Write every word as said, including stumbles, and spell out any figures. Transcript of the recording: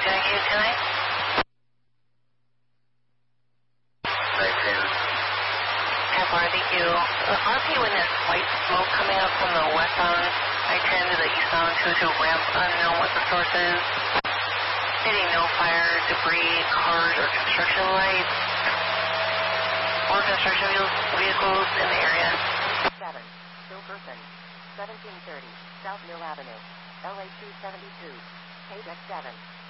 Can I get you tonight? nine ten. ten four, thank you. Uh, R P witness white smoke coming up from the westbound I ten to the eastbound two two ramp, unknown what the source is. Hitting no fire, debris, cars, or construction lights. Or construction vehicles in the area. seven. Still person. seventeen thirty. South Mill Avenue. L A two seventy-two. K X seven.